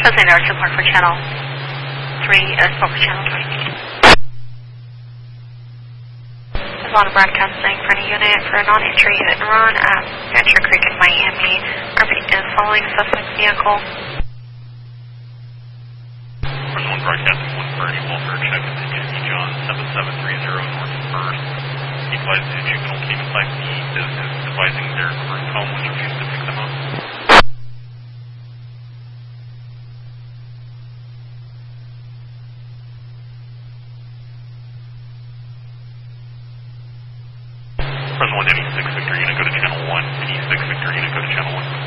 President Air Support for Channel 3, Support for Channel 3. There's a lot of broadcasting for any unit for a non-entry hit and run at Venture Creek in Miami. Is following suspect vehicle. First one broadcasting 130, Walter, check into John 7730 North 1st. He advised the juvenile came inside the business, advising their group home was refused to pick them up. Present 1, any 6 Victor unit, go to channel 1. Any 6 Victor unit, go to channel 1.